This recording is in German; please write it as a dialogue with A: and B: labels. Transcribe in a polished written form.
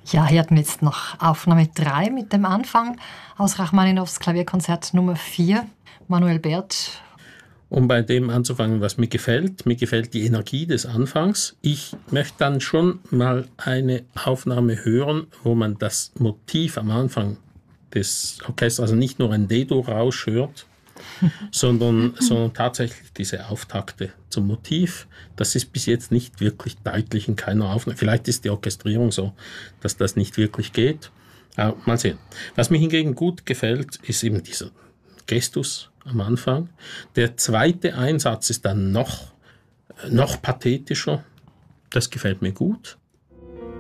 A: Ja, hier hatten wir jetzt noch Aufnahme 3 mit dem Anfang aus Rachmaninows Klavierkonzert Nummer 4, Manuel Bert.
B: Um bei dem anzufangen, was mir gefällt die Energie des Anfangs. Ich möchte dann schon mal eine Aufnahme hören, wo man das Motiv am Anfang des Orchesters, also nicht nur ein D-Dur-Rausch hört, sondern tatsächlich diese Auftakte zum Motiv. Das ist bis jetzt nicht wirklich deutlich in keiner Aufnahme. Vielleicht ist die Orchestrierung so, dass das nicht wirklich geht. Aber mal sehen. Was mir hingegen gut gefällt, ist eben dieser Gestus am Anfang. Der zweite Einsatz ist dann noch pathetischer. Das gefällt mir gut.